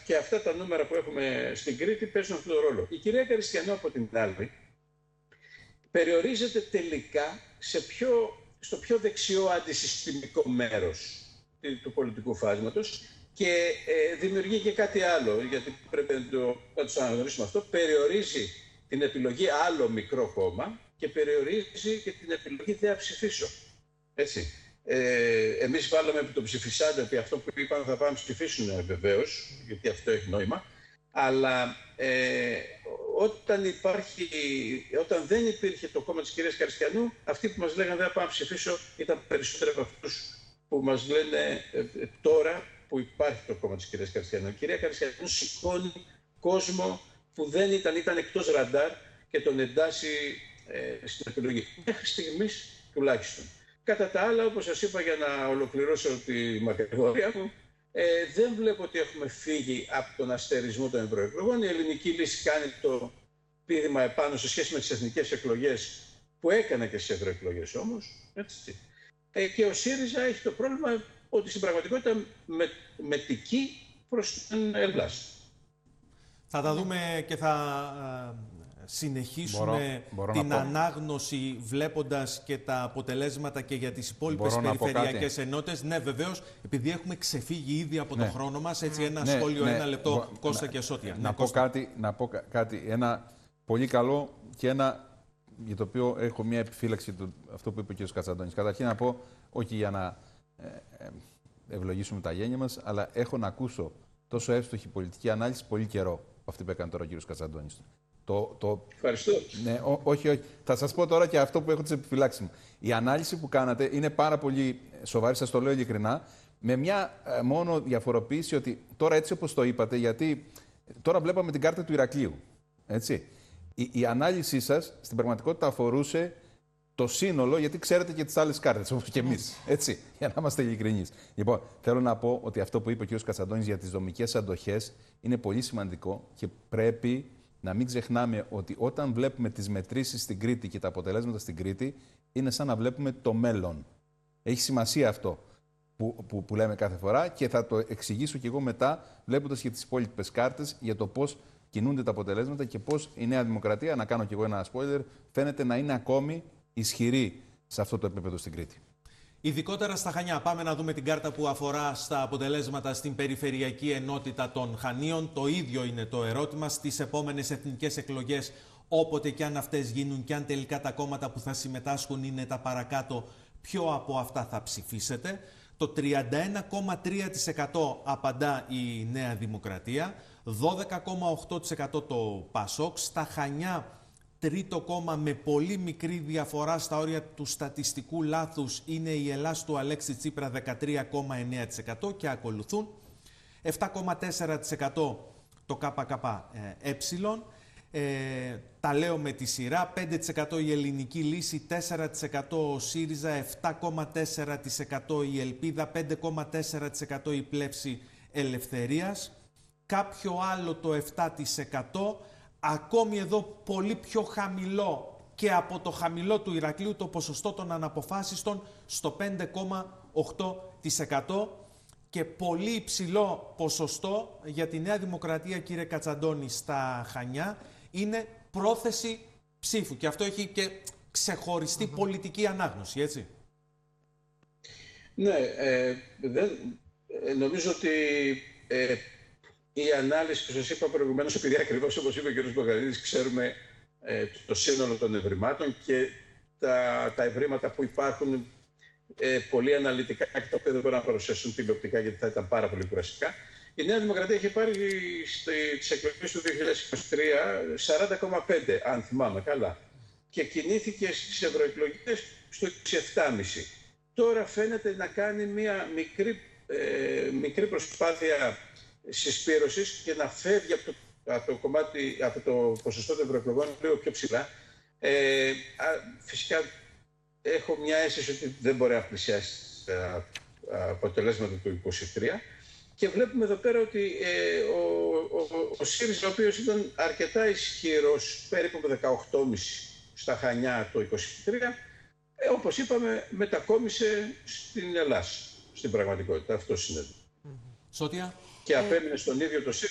και αυτά τα νούμερα που έχουμε στην Κρήτη παίζουν αυτόν τον ρόλο. Η κυρία Καριστιανού, από την άλλη, περιορίζεται τελικά στο πιο δεξιό αντισυστημικό μέρος του πολιτικού φάσματος και δημιουργεί και κάτι άλλο, γιατί πρέπει να το αναγνωρίσουμε αυτό. Περιορίζει την επιλογή άλλο μικρό κόμμα και περιορίζει και την επιλογή δεν ψηφίσω. Έτσι. Εμείς βάλαμε επί το ψηφισάντα, επί αυτό που είπαν θα πάμε ψηφίσουν βεβαίως, γιατί αυτό έχει νόημα, αλλά όταν δεν υπήρχε το κόμμα της κυρίας Καριστιανού, αυτοί που μας λέγανε δεν θα πάμε ψηφίσω ήταν περισσότεροι από αυτούς που μας λένε τώρα που υπάρχει το κόμμα της κυρίας Καριστιανού. Η κυρία Καριστιανού σηκώνει κόσμο που δεν ήταν εκτός ραντάρ και τον εντάσσει στην επιλογή. Μέχρι στιγμής τουλάχιστον. Κατά τα άλλα, όπως σας είπα, για να ολοκληρώσω τη μακρηγορία μου, δεν βλέπω ότι έχουμε φύγει από τον αστερισμό των ευρωεκλογών. Η ελληνική λύση κάνει το πείδημα επάνω σε σχέση με τις εθνικές εκλογές που έκανε και στις ευρωεκλογές όμως. Έτσι. Και ο ΣΥΡΙΖΑ έχει το πρόβλημα ότι στην πραγματικότητα μετικεί προς την Ελλάς. Θα τα δούμε και θα συνεχίσουμε την ανάγνωση βλέποντας και τα αποτελέσματα και για τις υπόλοιπες περιφερειακές ενότητες. Ναι, βεβαίως, επειδή έχουμε ξεφύγει ήδη από τον χρόνο μας, έτσι ένα σχόλιο, ένα λεπτό, Κώστα και Σώτια. Να πω κάτι, ένα πολύ καλό και ένα για το οποίο έχω μια επιφύλαξη αυτό που είπε ο κ. Κατσαντώνης. Καταρχήν να πω, όχι για να ευλογήσουμε τα γένια μας, αλλά έχω να ακούσω τόσο εύστοχη πολιτική ανάλυση πολύ καιρό αυτή που έκανε τώρα ο κ. Κατσαντώνης. Ευχαριστώ. Ναι, όχι. Θα σας πω τώρα και αυτό που έχω τις επιφυλάξεις μου. Η ανάλυση που κάνατε είναι πάρα πολύ σοβαρή, σας το λέω ειλικρινά, με μια μόνο διαφοροποίηση ότι τώρα έτσι όπως το είπατε, γιατί τώρα βλέπαμε την κάρτα του Ηρακλείου. Έτσι. Η ανάλυση σας στην πραγματικότητα αφορούσε το σύνολο, γιατί ξέρετε και τις άλλες κάρτες, όπως και εμείς. Έτσι, για να είμαστε ειλικρινείς. Λοιπόν, θέλω να πω ότι αυτό που είπε ο κ. Κατσαντώνης για τις δομικές αντοχές είναι πολύ σημαντικό και πρέπει να μην ξεχνάμε ότι όταν βλέπουμε τις μετρήσεις στην Κρήτη και τα αποτελέσματα στην Κρήτη, είναι σαν να βλέπουμε το μέλλον. Έχει σημασία αυτό που λέμε κάθε φορά και θα το εξηγήσω κι εγώ μετά, βλέποντας και τις υπόλοιπες κάρτες για το πώς κινούνται τα αποτελέσματα και πώς η Νέα Δημοκρατία, να κάνω κι εγώ ένα spoiler, φαίνεται να είναι ακόμη ισχυρή σε αυτό το επίπεδο στην Κρήτη. Ειδικότερα στα Χανιά. Πάμε να δούμε την κάρτα που αφορά στα αποτελέσματα στην Περιφερειακή Ενότητα των Χανίων. Το ίδιο είναι το ερώτημα στις επόμενες εθνικές εκλογές, όποτε και αν αυτές γίνουν και αν τελικά τα κόμματα που θα συμμετάσχουν είναι τα παρακάτω, ποιο από αυτά θα ψηφίσετε. Το 31,3% απαντά η Νέα Δημοκρατία, 12,8% το ΠΑΣΟΚ. Στα Χανιά, τρίτο κόμμα με πολύ μικρή διαφορά στα όρια του στατιστικού λάθους είναι η Ελλάς του Αλέξη Τσίπρα, 13,9% και ακολουθούν 7,4% το ΚΚΕ. Τα λέω με τη σειρά, 5% η Ελληνική Λύση, 4% ο ΣΥΡΙΖΑ, 7,4% η Ελπίδα, 5,4% η Πλεύση Ελευθερίας, κάποιο άλλο το 7%. Ακόμη εδώ πολύ πιο χαμηλό και από το χαμηλό του Ηρακλείου το ποσοστό των αναποφάσιστων στο 5,8% και πολύ υψηλό ποσοστό για τη Νέα Δημοκρατία, κύριε Κατσαντώνη, στα Χανιά είναι πρόθεση ψήφου και αυτό έχει και ξεχωριστή πολιτική ανάγνωση, έτσι. Ναι, νομίζω ότι η ανάλυση που σας είπα προηγουμένως, επειδή ακριβώς όπως είπε ο κ. Μπογαρίδης, ξέρουμε το σύνολο των ευρημάτων και τα ευρήματα που υπάρχουν πολύ αναλυτικά και τα οποία δεν μπορούν να παρουσιάσουν τηλεοπτικά γιατί θα ήταν πάρα πολύ κουραστικά. Η Νέα Δημοκρατία είχε πάρει στις εκλογές του 2023 40,5, αν θυμάμαι καλά, και κινήθηκε στις ευρωεκλογές στο 27,5. Τώρα φαίνεται να κάνει μια μικρή προσπάθεια συσπήρωσης και να φεύγει από το ποσοστό των ευρωεκλογών λίγο πιο ψηλά. Φυσικά έχω μια αίσθηση ότι δεν μπορεί να πλησιάσει τα αποτελέσματα του 2023 και βλέπουμε εδώ πέρα ότι ο ΣΥΡΙΖΑ, ο οποίος ήταν αρκετά ισχυρός, περίπου με 18,5 στα Χανιά το 2023, όπως είπαμε, μετακόμισε στην Ελλάς, στην πραγματικότητα. Αυτό συνέβη. Σώτια. Και απέμεινε στον ίδιο το ΣΥΡΙΖΑ